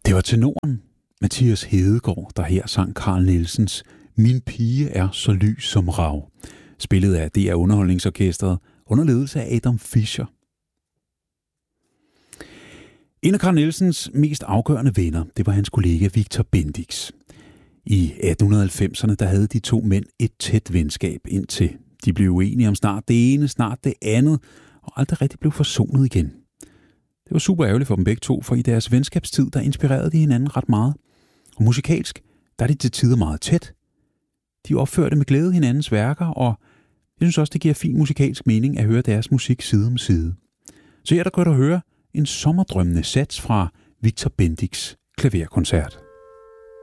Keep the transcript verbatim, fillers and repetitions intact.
Det var tenoren Mathias Hedegaard, der her sang Carl Nielsens Min pige er så lys som rav, spillet af D R Underholdningsorkestret under ledelse af Adam Fischer. En af Carl Nielsens mest afgørende venner, det var hans kollega Victor Bendix. I atten halvfemserne der havde de to mænd et tæt venskab, indtil de blev uenige om snart det ene, snart det andet, og aldrig rigtig blev forsonet igen. Det var super ærgerligt for dem begge to, for i deres venskabstid, der inspirerede de hinanden ret meget. Og musikalsk, der er de til tider meget tæt. De opførte med glæde hinandens værker, og jeg synes også, det giver fin musikalsk mening at høre deres musik side om side. Så her der kan du høre en sommerdrømmende sats fra Victor Bendix klaverkoncert.